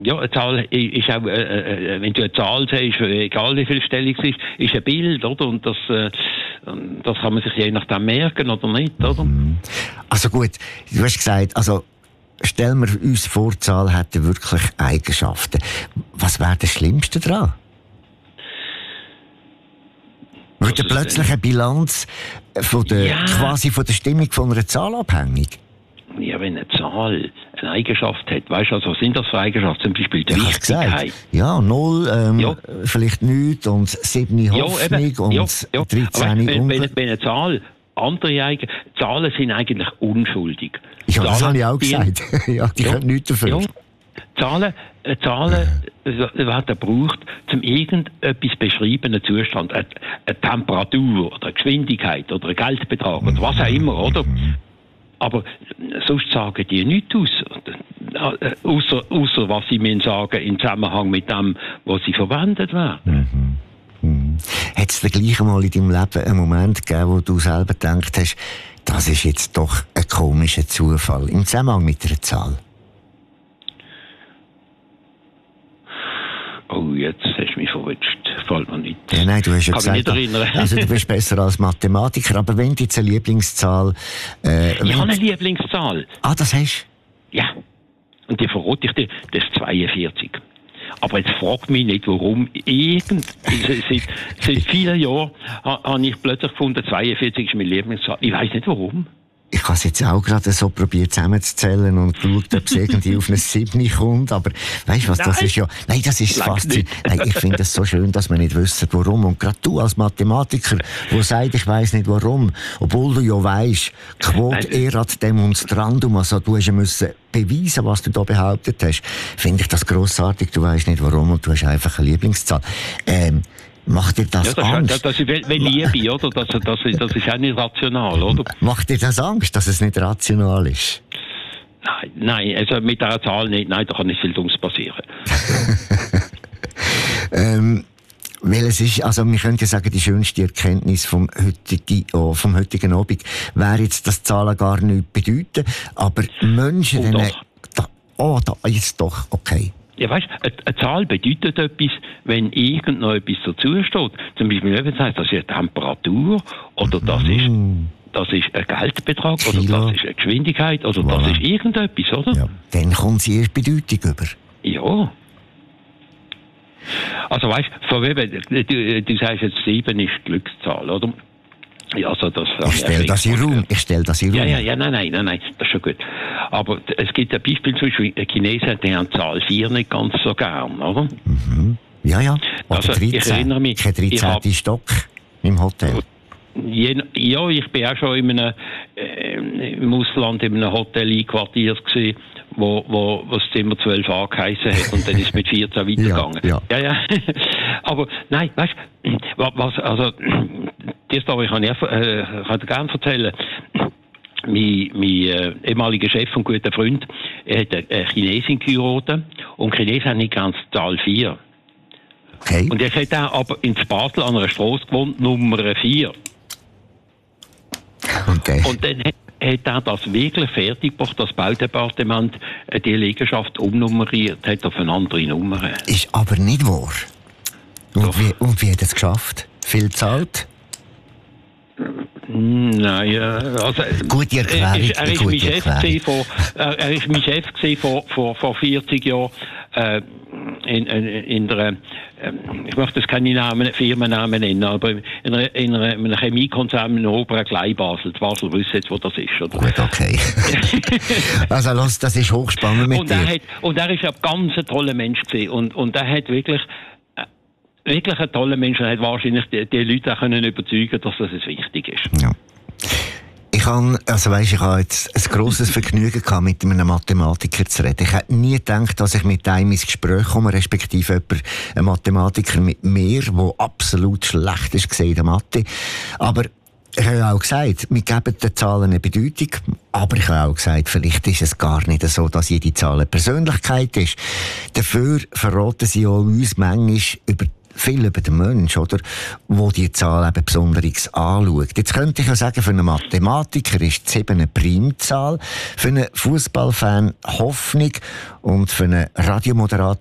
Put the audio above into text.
Ja, eine Zahl ist auch, wenn du eine Zahl sagst, egal wie viel Stellung es ist ein Bild, oder? Und das kann man sich je nachdem merken oder nicht, oder? Also gut, du hast gesagt, also stellen wir uns vor, die Zahl hätte wirklich Eigenschaften. Was wäre das Schlimmste daran? Wird ja plötzlich eine Bilanz von der, quasi von der Stimmung von einer Zahl abhängig? Ja, wenn eine Zahl eine Eigenschaft hat, weißt du, also was sind das für Eigenschaften? Zum Beispiel die Wichtigkeit. Ja, 0, vielleicht nichts und 7 Hoffnung und 13 wenn eine Zahl andere Zahlen sind eigentlich unschuldig. Ja, das habe ich auch gesagt. Ja, die können nichts dafür. Ja. Zahlen werden gebraucht, um irgendetwas beschreiben, einen Zustand, eine Temperatur oder eine Geschwindigkeit oder einen Geldbetrag oder was auch immer, oder? Aber sonst sagen die nichts aus, außer was sie mir sagen im Zusammenhang mit dem, was sie verwendet werden. Hat es denn gleich einmal in deinem Leben einen Moment gegeben, wo du selber gedacht hast, das ist jetzt doch ein komischer Zufall im Zusammenhang mit einer Zahl? Oh, jetzt hast du mich verwünscht. Fällt mir nicht. Ja, nein, du hast ja gesagt, also du bist besser als Mathematiker, aber wenn du jetzt eine Lieblingszahl... ich habe eine Lieblingszahl. Ah, das hast du? Ja. Und die verrate ich dir, das ist 42. Aber jetzt frag mich nicht, warum. Seit vielen Jahren habe ich plötzlich gefunden, 42 ist meine Lieblingszahl. Ich weiss nicht warum. Ich habe es jetzt auch gerade so probiert zusammenzuzählen und geschaut, ob es irgendwie auf eine 7 kommt, aber weißt du was, das ist ja, nein, das ist faszinierend. Nein, ich finde es so schön, dass man nicht wüsste, warum. Und gerade du als Mathematiker, der sagt, ich weiss nicht warum, obwohl du ja weisst, quod erat demonstrandum, also du hast ja müssen beweisen, was du da behauptet hast, finde ich das grossartig, du weisst nicht warum und du hast einfach eine Lieblingszahl. Macht dir das Angst? Das ist wie Liebe, oder? Das ist auch nicht rational, oder? Macht dir das Angst, dass es nicht rational ist? Nein, also mit dieser Zahl nicht. Nein, da kann nicht viel Dummes passieren. Weil es ist, also wir können ja sagen, die schönste Erkenntnis vom heutigen Abend wäre jetzt, dass Zahlen gar nichts bedeuten, aber Menschen... jetzt doch, okay. Ja, weißt du, eine Zahl bedeutet etwas, wenn irgend noch etwas dazu steht. Zum Beispiel, wenn man sagt, das ist eine Temperatur, oder das ist ein Geldbetrag, oder das ist eine Geschwindigkeit, oder das ist irgendetwas, oder? Ja, dann kommt sie erst Bedeutung über. Ja. Also weißt du, du sagst jetzt 7 ist die Glückszahl, oder? Ja, also das ich stelle das in Raum. Ja, nein, das ist schon gut. Aber es gibt ein Beispiel, zum Beispiel, ein Chineser, der hat Zahl 4 nicht ganz so gern, oder? Ja. Oder also, 13. Ich erinnere mich. Kein 13. Stock im Hotel. Ja, ich bin auch schon im Ausland in einem Hotel einquartiert gewesen, wo das Zimmer 12a geheissen hat und dann ist es mit 14 weitergegangen. Ja. Aber nein, weißt du, also die Story kann ich dir gerne erzählen. Mein ehemaliger Chef und guter Freund, er hat eine Chinesin geheiratet und Chinesen haben nicht ganz die Zahl 4. Okay. Und er hat auch aber in Basel an einer Strasse gewohnt, Nummer 4. Okay. Und dann hat er das wirklich fertig gemacht, das Baudepartement die Liegenschaft umnummeriert hat auf eine andere Nummer. Ist aber nicht wahr. Und wie hat er es geschafft? Viel gezahlt? Nein, also... Gute Erklärung. Er ist mein Chef vor 40 Jahren in der... ich möchte jetzt keine Firmennamen nennen, aber in einem Chemiekonzern in Oberen Kleinbasel. Die Basel wissen jetzt, wo das ist. Oder? Gut, okay. Also los, das ist hochspannend mit dir. Und er ist ein ganz toller Mensch gewesen. Und er hat wirklich ein toller Mensch und hat wahrscheinlich die Leute auch können überzeugen, dass das wichtig ist. Ja. Ich habe jetzt ein grosses Vergnügen gehabt, mit einem Mathematiker zu reden. Ich hätte nie gedacht, dass ich mit einem ins Gespräch komme, respektive ein Mathematiker mit mir, der absolut schlecht ist in der Mathe. Aber ich habe auch gesagt, wir geben den Zahlen eine Bedeutung, aber ich habe auch gesagt, vielleicht ist es gar nicht so, dass jede Zahl eine Persönlichkeit ist. Dafür verraten sie auch uns manchmal über viel über den Mensch, oder, wo die Zahl eben besonders anschaut. Jetzt könnte ich ja sagen, für einen Mathematiker ist 7 eine Primzahl, für einen Fußballfan Hoffnung und für einen Radiomoderator